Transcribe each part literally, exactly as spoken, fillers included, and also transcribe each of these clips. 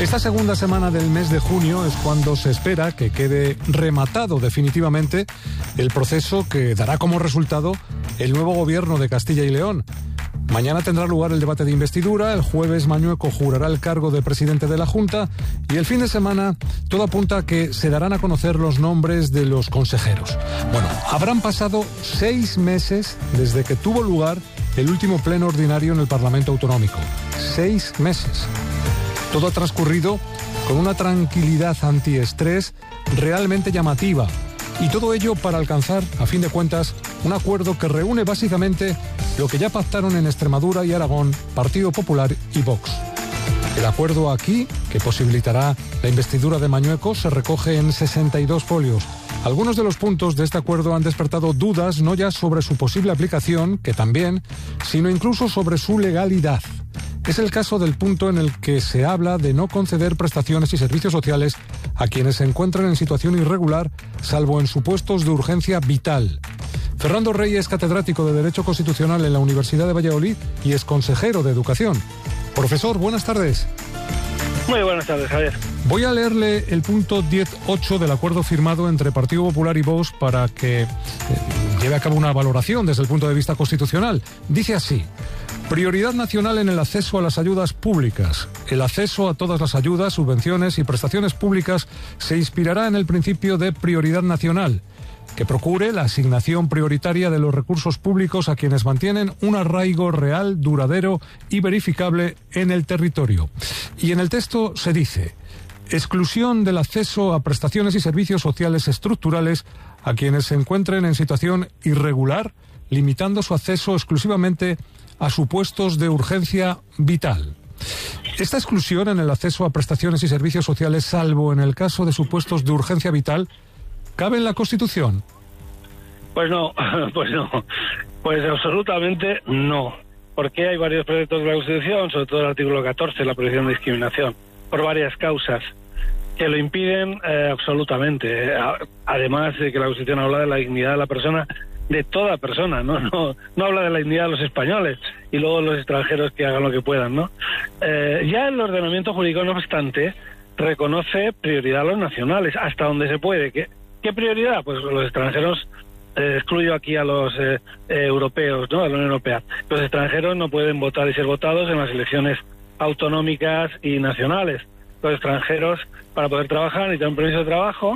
Esta segunda semana del mes de junio es cuando se espera que quede rematado definitivamente el proceso que dará como resultado el nuevo gobierno de Castilla y León. Mañana tendrá lugar el debate de investidura, el jueves Mañueco jurará el cargo de presidente de la Junta y el fin de semana todo apunta a que se darán a conocer los nombres de los consejeros. Bueno, habrán pasado seis meses desde que tuvo lugar el último pleno ordinario en el Parlamento Autonómico. Seis meses. Todo ha transcurrido con una tranquilidad antiestrés realmente llamativa. Y todo ello para alcanzar, a fin de cuentas, un acuerdo que reúne básicamente lo que ya pactaron en Extremadura y Aragón, Partido Popular y Vox. El acuerdo aquí, que posibilitará la investidura de Mañueco, se recoge en sesenta y dos folios. Algunos de los puntos de este acuerdo han despertado dudas no ya sobre su posible aplicación, que también, sino incluso sobre su legalidad. Es el caso del punto en el que se habla de no conceder prestaciones y servicios sociales a quienes se encuentran en situación irregular, salvo en supuestos de urgencia vital. Fernando Rey es catedrático de Derecho Constitucional en la Universidad de Valladolid y es consejero de Educación. Profesor, buenas tardes. Muy buenas tardes, Javier. Voy a leerle el punto diez punto ocho del acuerdo firmado entre Partido Popular y Vox para que eh, lleve a cabo una valoración desde el punto de vista constitucional. Dice así: prioridad nacional en el acceso a las ayudas públicas. El acceso a todas las ayudas, subvenciones y prestaciones públicas se inspirará en el principio de prioridad nacional, que procure la asignación prioritaria de los recursos públicos a quienes mantienen un arraigo real, duradero y verificable en el territorio. Y en el texto se dice: exclusión del acceso a prestaciones y servicios sociales estructurales a quienes se encuentren en situación irregular, limitando su acceso exclusivamente a supuestos de urgencia vital. Esta exclusión en el acceso a prestaciones y servicios sociales, salvo en el caso de supuestos de urgencia vital, ¿cabe en la Constitución? Pues no, pues no, pues absolutamente no, porque hay varios proyectos de la Constitución, sobre todo el artículo catorce, la prohibición de discriminación, por varias causas que lo impiden eh, absolutamente. Además de que la Constitución habla de la dignidad de la persona, de toda persona, ¿no? No, no habla de la dignidad de los españoles y luego los extranjeros que hagan lo que puedan, ¿no? Eh, ya el ordenamiento jurídico, no obstante, reconoce prioridad a los nacionales, hasta donde se puede. ¿Qué, qué prioridad? Pues los extranjeros, eh, excluyo aquí a los eh, eh, europeos, ¿no? A la Unión Europea. Los extranjeros no pueden votar y ser votados en las elecciones autonómicas y nacionales. Los extranjeros, para poder trabajar, necesitan un permiso de trabajo.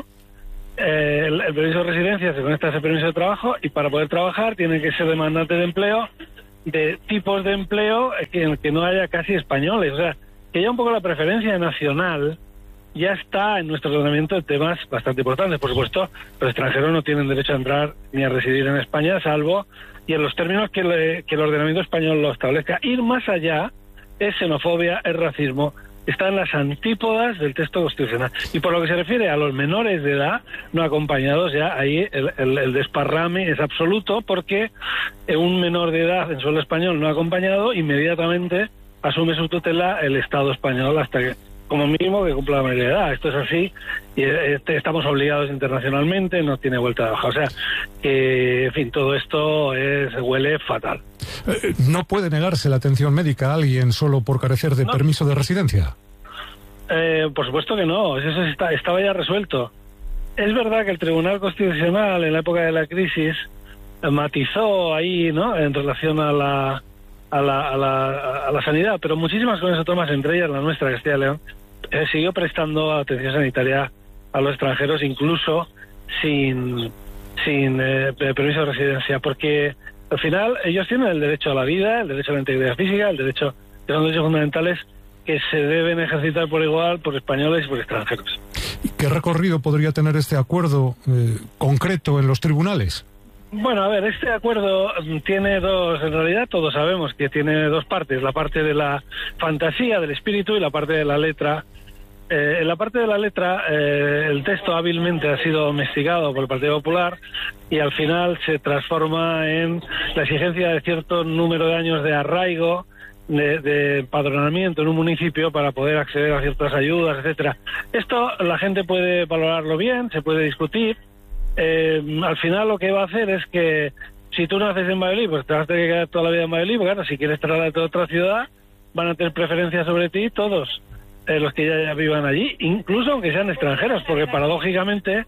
Eh, el, el permiso de residencia se conecta a ese permiso de trabajo y para poder trabajar tienen que ser demandantes de empleo de tipos de empleo que, en que no haya casi españoles. O sea, que ya un poco la preferencia nacional ya está en nuestro ordenamiento de temas bastante importantes. Por supuesto, los extranjeros no tienen derecho a entrar ni a residir en España, salvo, y en los términos que, le, que el ordenamiento español lo establezca. Ir más allá es xenofobia, es racismo, está en las antípodas del texto constitucional. Y por lo que se refiere a los menores de edad no acompañados, ya ahí el, el, el desparrame es absoluto, porque un menor de edad en suelo español no acompañado inmediatamente asume su tutela el Estado español hasta que, como mínimo, que cumpla la mayoría de edad. Esto es así y este, estamos obligados internacionalmente, no tiene vuelta de hoja. O sea, que, en fin, todo esto es, huele fatal. Eh, ¿No puede negarse la atención médica a alguien solo por carecer de no. permiso de residencia? Eh, por supuesto que no, eso está, estaba ya resuelto. Es verdad que el Tribunal Constitucional, en la época de la crisis, matizó ahí, ¿no?, en relación a la a la, a la, a la sanidad, pero muchísimas comunidades autónomas, entre ellas la nuestra, Castilla y León, eh, siguió prestando atención sanitaria a los extranjeros, incluso sin, sin eh, permiso de residencia, porque al final ellos tienen el derecho a la vida, el derecho a la integridad física, el derecho, que son derechos fundamentales que se deben ejercitar por igual por españoles y por extranjeros. ¿Y qué recorrido podría tener este acuerdo eh, concreto en los tribunales? Bueno, a ver, este acuerdo tiene dos, en realidad todos sabemos que tiene dos partes, la parte de la fantasía, del espíritu, y la parte de la letra. Eh, en la parte de la letra, eh, el texto hábilmente ha sido domesticado por el Partido Popular y al final se transforma en la exigencia de cierto número de años de arraigo, de, de empadronamiento en un municipio para poder acceder a ciertas ayudas, etcétera. Esto la gente puede valorarlo bien, se puede discutir. Eh, al final lo que va a hacer es que si tú naces en Valladolid, pues te vas a tener que quedar toda la vida en Valladolid, porque claro, si quieres trasladarte a otra ciudad, van a tener preferencia sobre ti todos. eh, los que ya, ya vivan allí, incluso aunque sean extranjeros, porque paradójicamente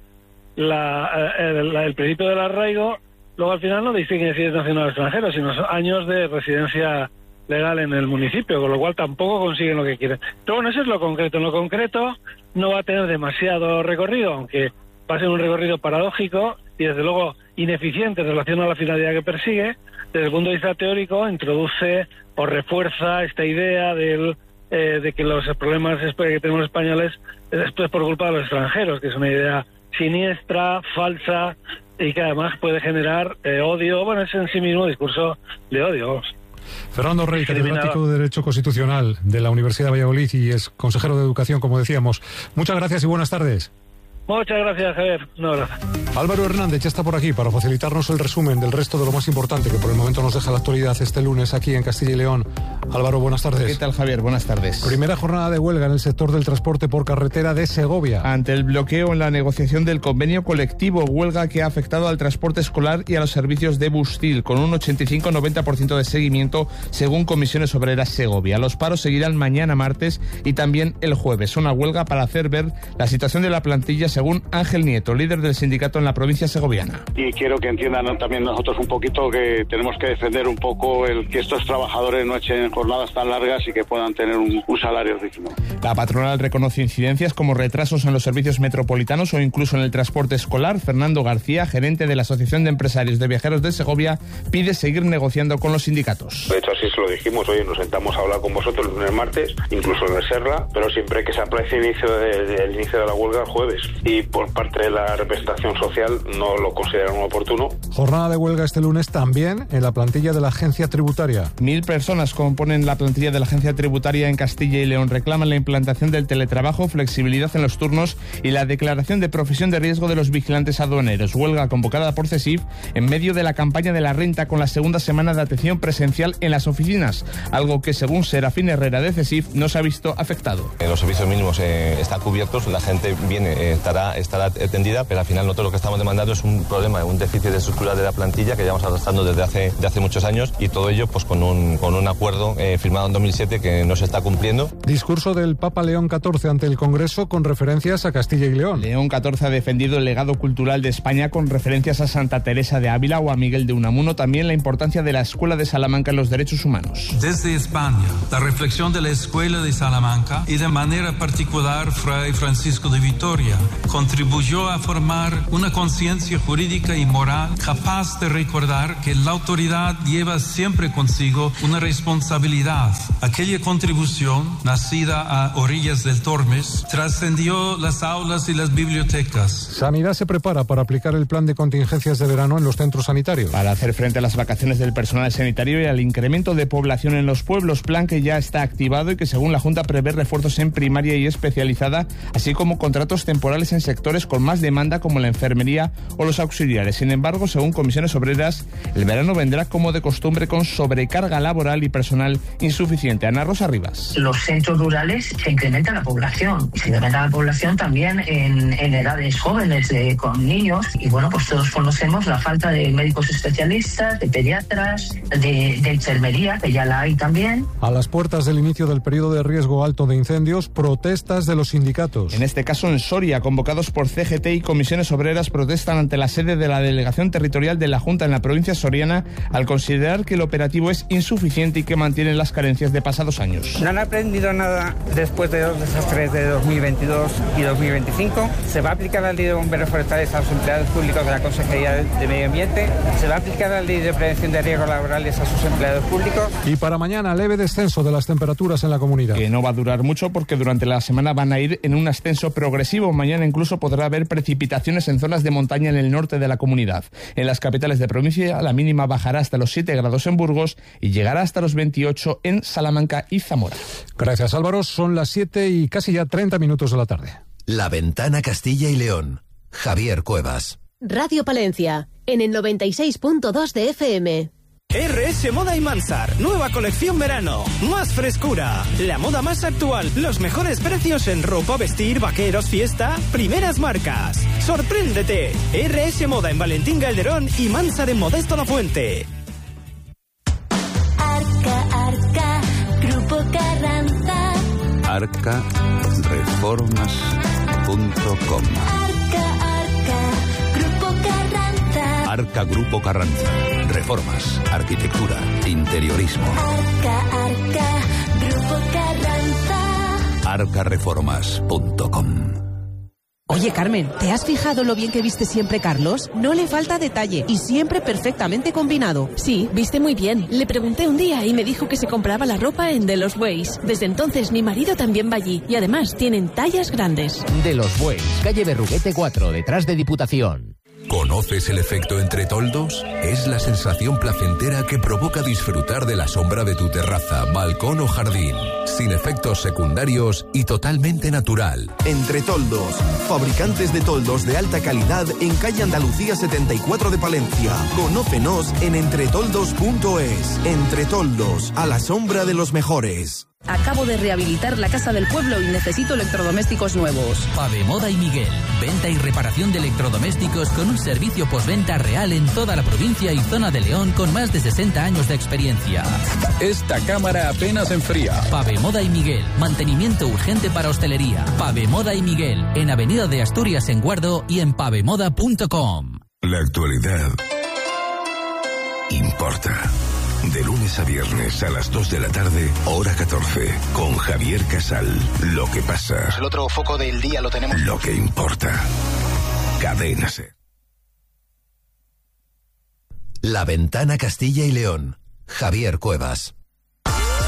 la, eh, el, el principio del arraigo luego al final no distingue si es nacional o extranjero, sino años de residencia legal en el municipio, con lo cual tampoco consiguen lo que quieren. Pero bueno, eso es lo concreto. En lo concreto no va a tener demasiado recorrido, aunque va a ser un recorrido paradójico y desde luego ineficiente en relación a la finalidad que persigue. Desde el punto de vista teórico introduce o refuerza esta idea del, eh, de que los problemas que tenemos los españoles es por culpa de los extranjeros, que es una idea siniestra, falsa y que además puede generar eh, odio. Bueno, es en sí mismo discurso de odio. Fernando Rey, catedrático de Derecho Constitucional de la Universidad de Valladolid y es consejero de Educación, como decíamos. Muchas gracias y buenas tardes. Muchas gracias, Javier. Un abrazo. Álvaro Hernández ya está por aquí para facilitarnos el resumen del resto de lo más importante que por el momento nos deja la actualidad este lunes aquí en Castilla y León. Álvaro, buenas tardes. ¿Qué tal, Javier? Buenas tardes. Primera jornada de huelga en el sector del transporte por carretera de Segovia. Ante el bloqueo en la negociación del convenio colectivo, huelga que ha afectado al transporte escolar y a los servicios de Bustil, con un ochenta y cinco a noventa por ciento de seguimiento según Comisiones Obreras Segovia. Los paros seguirán mañana martes y también el jueves. Una huelga para hacer ver la situación de la plantilla según Ángel Nieto, líder del sindicato en la provincia segoviana. Y quiero que entiendan, ¿no?, también nosotros un poquito que tenemos que defender un poco el que estos trabajadores no echen jornadas tan largas y que puedan tener un, un salario digno. La patronal reconoce incidencias como retrasos en los servicios metropolitanos o incluso en el transporte escolar. Fernando García, gerente de la Asociación de Empresarios de Viajeros de Segovia, pide seguir negociando con los sindicatos. De hecho, así se lo dijimos, oye, nos sentamos a hablar con vosotros el lunes, martes, incluso en el Serra, pero siempre que se aplace el inicio de, de, el inicio de la huelga el jueves. Y por parte de la representación social no lo consideraron oportuno. Jornada de huelga este lunes también en la plantilla de la agencia tributaria. Mil personas componen la plantilla de la agencia tributaria en Castilla y León. Reclaman la implantación del teletrabajo, flexibilidad en los turnos y la declaración de profesión de riesgo de los vigilantes aduaneros. Huelga convocada por CESIF en medio de la campaña de la renta con la segunda semana de atención presencial en las oficinas, algo que según Serafín Herrera de CESIF no se ha visto afectado. Los servicios mínimos eh, están cubiertos, la gente viene, eh, estará, estará atendida, pero al final nosotros lo que estamos demandando es un problema, un déficit estructural de la plantilla que llevamos arrastrando desde hace, de hace muchos años y todo ello pues con un, con un acuerdo eh, firmado en dos mil siete que no se está cumpliendo. Discurso del Papa León catorce ante el Congreso con referencias a Castilla y León. León catorce ha defendido el legado cultural de España con referencias a Santa Teresa de Ávila o a Miguel de Unamuno, también la importancia de la Escuela de Salamanca en los derechos humanos. Desde España, la reflexión de la Escuela de Salamanca y de manera particular Fray Francisco de Vitoria contribuyó a formar una conciencia jurídica y moral capaz de recordar que la autoridad lleva siempre consigo una responsabilidad. Aquella contribución, nacida a orillas del Tormes, trascendió las aulas y las bibliotecas. Sanidad se prepara para aplicar el plan de contingencias de verano en los centros sanitarios. Para hacer frente a las vacaciones del personal sanitario y al incremento de población en los pueblos, plan que ya está activado y que según la Junta prevé refuerzos en primaria y especializada, así como contratos temporales en sectores con más demanda como la enfermería o los auxiliares. Sin embargo, según Comisiones Obreras, el verano vendrá como de costumbre con sobrecarga laboral y personal insuficiente. Ana Rosa Rivas. Los centros rurales se incrementa la población. Se incrementa la población también en, en edades jóvenes, de, con niños. Y bueno, pues todos conocemos la falta de médicos especialistas, de pediatras, de, de enfermería, que ya la hay también. A las puertas del inicio del periodo de riesgo alto de incendios, protestas de los sindicatos. En este caso en Soria, convocados por C G T y Comisiones Obreras, protestan ante la sede de la Delegación Territorial de la Junta en la provincia soriana al considerar que el operativo es insuficiente y que mantiene las carencias de pasados años. No han aprendido nada después de los desastres de dos mil veintidós y dos mil veinticinco. Se va a aplicar la ley de bomberos forestales a los empleados públicos de la Consejería de Medio Ambiente. Se va a aplicar la ley de prevención de riesgos laborales a sus empleados públicos. Y para mañana, leve descenso de las temperaturas en la comunidad. Que no va a durar mucho porque durante la semana van a ir en un ascenso progresivo. Mañana incluso podrá haber precipitaciones en zonas de montaña en el norte de la comunidad. En las capitales de provincia, la mínima bajará hasta los siete grados en Burgos y llegará hasta los veintiocho en Salamanca y Zamora. Gracias, Álvaro. Son las siete y casi ya treinta minutos de la tarde. La Ventana Castilla y León. Javier Cuevas. Radio Palencia, en el noventa y seis punto dos de F M. R S Moda y Mansar, nueva colección verano, más frescura, la moda más actual, los mejores precios en ropa, vestir, vaqueros, fiesta, primeras marcas. ¡Sorpréndete! R S Moda en Valentín Calderón y Mansar en Modesto La Fuente. Arca, Arca, Grupo Carranza. arca reformas punto com. Arca Grupo Carranza. Reformas, arquitectura, interiorismo. Arca, Arca, Grupo Carranza. arca reformas punto com. Oye, Carmen, ¿te has fijado lo bien que viste siempre Carlos? No le falta detalle y siempre perfectamente combinado. Sí, viste muy bien. Le pregunté un día y me dijo que se compraba la ropa en De Los Bueys. Desde entonces mi marido también va allí y además tienen tallas grandes. De Los Bueys, calle Berruguete cuatro, detrás de Diputación. ¿Conoces el efecto entre toldos? Es la sensación placentera que provoca disfrutar de la sombra de tu terraza, balcón o jardín, sin efectos secundarios y totalmente natural. Entre Toldos, fabricantes de toldos de alta calidad en calle Andalucía setenta y cuatro de Palencia. Conócenos en entretoldos punto es. Entre Toldos, a la sombra de los mejores. Acabo de rehabilitar la casa del pueblo y necesito electrodomésticos nuevos. Pavemoda y Miguel. Venta y reparación de electrodomésticos con un servicio postventa real en toda la provincia y zona de León con más de sesenta años de experiencia. Esta cámara apenas enfría. Pavemoda y Miguel. Mantenimiento urgente para hostelería. Pavemoda y Miguel. En Avenida de Asturias en Guardo y en pavemoda punto com. La actualidad importa. De lunes a viernes a las dos de la tarde, hora catorce, con Javier Casal. Lo que pasa. Pues el otro foco del día lo tenemos. Lo que importa. Cadena SER. La Ventana Castilla y León. Javier Cuevas.